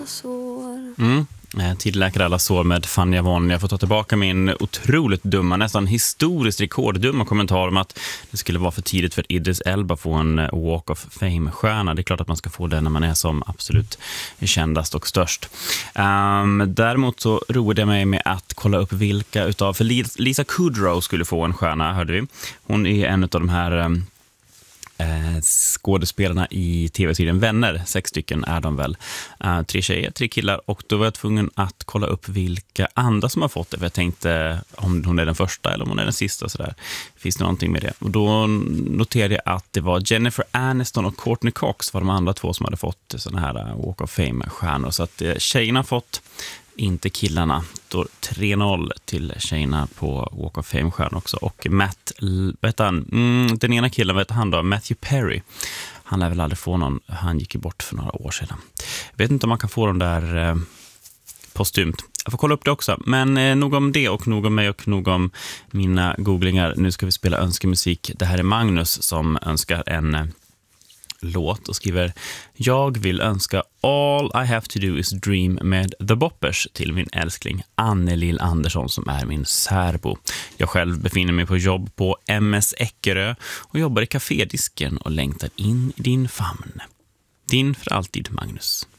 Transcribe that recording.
Tid läker alla sår med Fanny Avon. Jag får ta tillbaka min otroligt dumma, nästan historiskt rekorddumma kommentar om att det skulle vara för tidigt för Idris Elba få en Walk of Fame-stjärna. Det är klart att man ska få det när man är som absolut kändast och störst. Däremot så roade jag mig med att kolla upp vilka utav, för Lisa Kudrow skulle få en stjärna, hörde vi. Hon är en av de här skådespelarna i tv-serien Vänner. 6 stycken är de väl. 3 tjejer, 3 killar. Och då var jag tvungen att kolla upp vilka andra som har fått det. För jag tänkte om hon är den första eller om hon är den sista. Sådär. Finns det någonting med det? Och då noterade jag att det var Jennifer Aniston och Courtney Cox var de andra 2 som hade fått såna här Walk of Fame-stjärnor. Så att tjejerna har fått, inte killarna. Då 3-0 till tjejerna på Walk of Fame-stjärn också. Och den ena killen, vet han då, Matthew Perry. Han lär väl aldrig få någon, han gick ju bort för några år sedan. Jag vet inte om man kan få dem där postumt. Jag får kolla upp det också. Men nog om det och nog om mig och nog om mina googlingar. Nu ska vi spela önskemusik. Det här är Magnus som önskar en låt och skriver: jag vill önska All I Have To Do Is Dream med The Boppers till min älskling Annelill Andersson som är min särbo. Jag själv befinner mig på jobb på MS Eckerö och jobbar i kafédisken och längtar in i din famn. Din för alltid, Magnus.